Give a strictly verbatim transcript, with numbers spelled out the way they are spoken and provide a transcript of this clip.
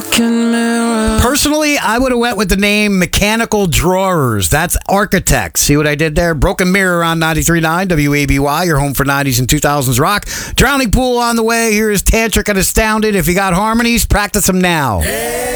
broken mirror. Personally, I would have went with the name Mechanical Drawers. That's Architects. See what I did there? Broken Mirror on ninety-three point nine W A B Y, your home for nineties and two thousands rock. Drowning Pool on the way. Here is Tantric and Astounded. If you got harmonies, practice them now.